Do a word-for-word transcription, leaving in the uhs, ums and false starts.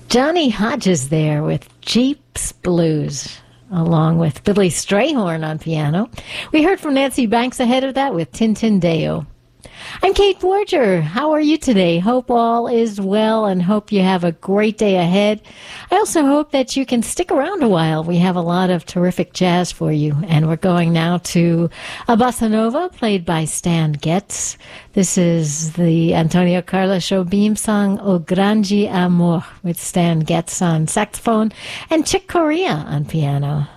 Johnny Hodges there with Jeep's Blues, along with Billy Strayhorn on piano. We heard from Nancy Banks ahead of that with Tintindeo. I'm Kate Forger. How are you today? Hope all is well and hope you have a great day ahead. I also hope that you can stick around a while. We have a lot of terrific jazz for you. And we're going now to a bossa nova played by Stan Getz. This is the Antonio Carlos Jobim song O Grande Amor with Stan Getz on saxophone and Chick Corea on piano.